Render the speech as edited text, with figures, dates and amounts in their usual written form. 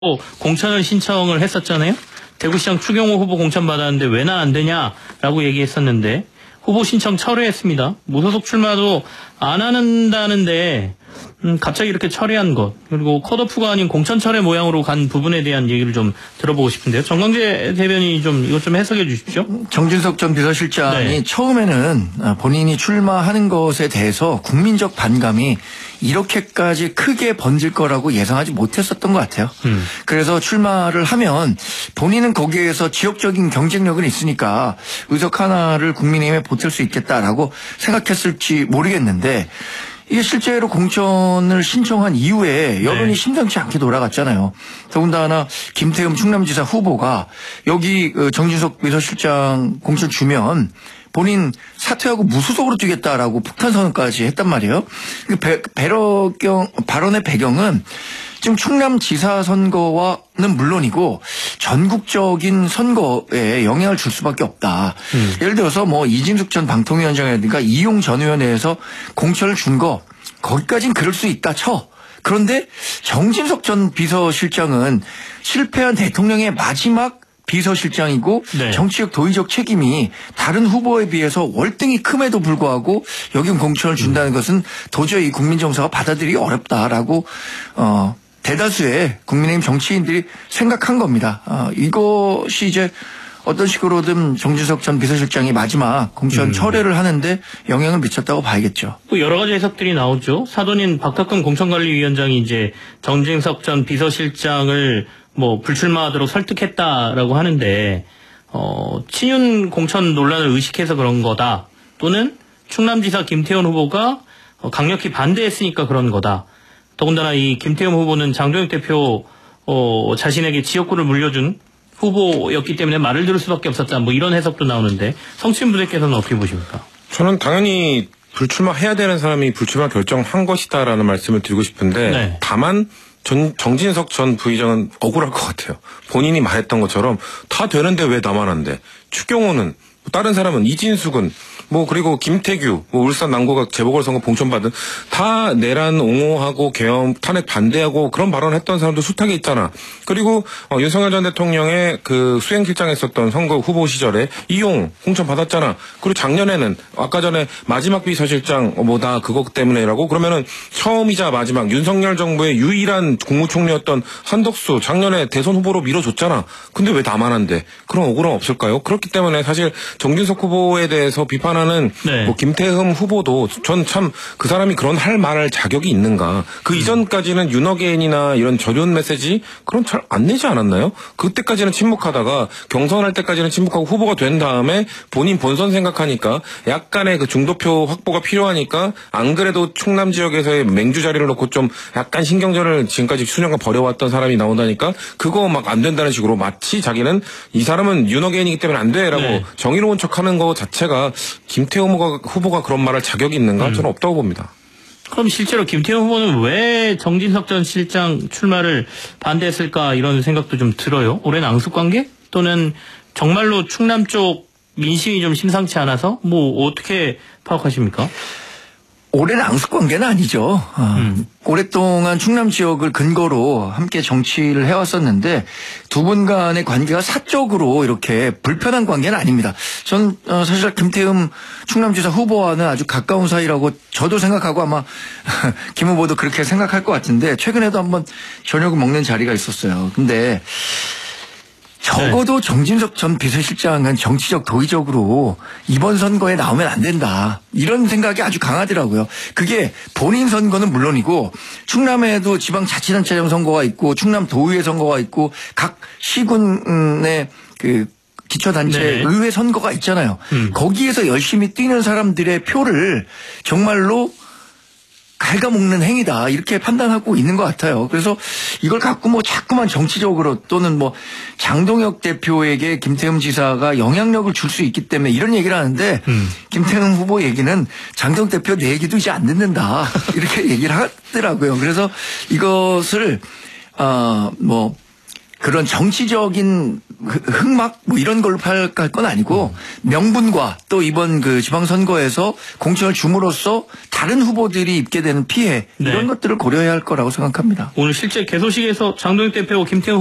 공천을 신청을 했었잖아요. 대구시장 추경호 후보 공천 받았는데 왜 나 안 되냐라고 얘기했었는데 후보 신청 철회했습니다. 무소속 출마도 안 한다는데 갑자기 이렇게 철회한 것, 그리고 컷오프가 아닌 공천 철회 모양으로 간 부분에 대한 얘기를 좀 들어보고 싶은데요. 정광재 대변인이 좀 이것 좀 해석해 주십시오. 정진석 전 비서실장이 네. 처음에는 본인이 출마하는 것에 대해서 국민적 반감이 이렇게까지 크게 번질 거라고 예상하지 못했었던 것 같아요. 그래서 출마를 하면 본인은 거기에서 지역적인 경쟁력은 있으니까 의석 하나를 국민의힘에 보탤 수 있겠다라고 생각했을지 모르겠는데, 이게 실제로 공천을 신청한 이후에 여론이 심상치 않게 돌아갔잖아요. 더군다나 김태흠 충남지사 후보가 여기 정진석 비서실장 공천 주면 본인 사퇴하고 무소속으로 뛰겠다라고 폭탄 선언까지 했단 말이에요. 발언의 배경은 지금 충남지사 선거와는 물론이고 전국적인 선거에 영향을 줄 수밖에 없다. 예를 들어서 뭐 이진숙 전 방통위원장이라든가 이용 전 의원회에서 공천을 준 거 거기까지는 그럴 수 있다 쳐. 그런데 정진석 전 비서실장은 실패한 대통령의 마지막 비서실장이고 네. 정치적 도의적 책임이 다른 후보에 비해서 월등히 큼에도 불구하고 여기 공천을 준다는 것은 도저히 국민 정서가 받아들이기 어렵다라고 대다수의 국민의힘 정치인들이 생각한 겁니다. 이것이 이제 어떤 식으로든 정진석 전 비서실장이 마지막 공천 철회를 하는데 영향을 미쳤다고 봐야겠죠. 또 여러 가지 해석들이 나오죠. 사돈인 박탁근 공천관리위원장이 이제 정진석 전 비서실장을 뭐 불출마하도록 설득했다라고 하는데 친윤 공천 논란을 의식해서 그런 거다. 또는 충남지사 김태현 후보가 강력히 반대했으니까 그런 거다. 더군다나 이 김태현 후보는 장동혁 대표 자신에게 지역구를 물려준 후보였기 때문에 말을 들을 수밖에 없었다. 뭐 이런 해석도 나오는데 성친부대께서는 어떻게 보십니까? 저는 당연히 불출마해야 되는 사람이 불출마 결정한 것이다라는 말씀을 드리고 싶은데 네. 다만 정진석 전 부의장은 억울할 것 같아요. 본인이 말했던 것처럼 다 되는데 왜 나만 안 돼? 추경호는 다른 사람은 이진숙은 그리고 김태규 울산 남구각 재보궐선거 공천받은 다 내란 옹호하고 계엄 탄핵 반대하고 그런 발언을 했던 사람도 숱하게 있잖아. 그리고 윤석열 전 대통령의 그 수행실장했었던 선거 후보 시절에 이용 공천 받았잖아. 그리고 작년에는 아까 전에 마지막 비서실장 나 그것 때문에라고 그러면은 처음이자 마지막 윤석열 정부의 유일한 국무총리였던 한덕수 작년에 대선 후보로 밀어줬잖아. 근데 왜 나만 안 돼? 그런 억울함 없을까요? 그렇기 때문에 사실 정진석 후보에 대해서 비판하는 네. 김태흠 후보도 전 참 그 사람이 그런 할 말할 자격이 있는가. 그 이전까지는 윤어게인이나 이런 전륜 메시지 그런 잘 안 내지 않았나요? 그때까지는 침묵하다가 경선할 때까지는 침묵하고 후보가 된 다음에 본인 본선 생각하니까 약간의 그 중도표 확보가 필요하니까 안 그래도 충남 지역에서의 맹주 자리를 놓고 좀 약간 신경전을 지금까지 수년간 벌여왔던 사람이 나온다니까 그거 막 안 된다는 식으로 마치 자기는 이 사람은 윤어게인이기 때문에 안 돼라고 네. 정의로운 척하는 거 자체가 김태호 후보가 그런 말할 자격이 있는가? 저는 없다고 봅니다. 그럼 실제로 김태현 후보는 왜 정진석 전 실장 출마를 반대했을까 이런 생각도 좀 들어요. 오랜 앙숙관계? 또는 정말로 충남 쪽 민심이 좀 심상치 않아서 어떻게 파악하십니까? 오랜 앙숙관계는 아니죠. 오랫동안 충남 지역을 근거로 함께 정치를 해왔었는데 두 분 간의 관계가 사적으로 이렇게 불편한 관계는 아닙니다. 전 사실 김태흠 충남지사 후보와는 아주 가까운 사이라고 저도 생각하고 아마 김 후보도 그렇게 생각할 것 같은데 최근에도 한번 저녁을 먹는 자리가 있었어요. 근데 적어도 정진석 전 비서실장은 정치적 도의적으로 이번 선거에 나오면 안 된다. 이런 생각이 아주 강하더라고요. 그게 본인 선거는 물론이고 충남에도 지방자치단체장 선거가 있고 충남 도의회 선거가 있고 각 시군의 그 기초단체 네. 의회 선거가 있잖아요. 거기에서 열심히 뛰는 사람들의 표를 정말로 갉아먹는 행위다 이렇게 판단하고 있는 것 같아요. 그래서 이걸 갖고 자꾸만 정치적으로 또는 장동혁 대표에게 김태흠 지사가 영향력을 줄 수 있기 때문에 이런 얘기를 하는데 김태흠 후보 얘기는 장동혁 대표 내 얘기도 이제 안 듣는다 이렇게 얘기를 하더라고요. 그래서 이것을 그런 정치적인 흑막 뭐 이런 걸로 팔 건 아니고 명분과 또 이번 그 지방선거에서 공천을 줌으로써 다른 후보들이 입게 되는 피해 네. 이런 것들을 고려해야 할 거라고 생각합니다. 오늘 실제 개소식에서 장동혁 대표와 김태형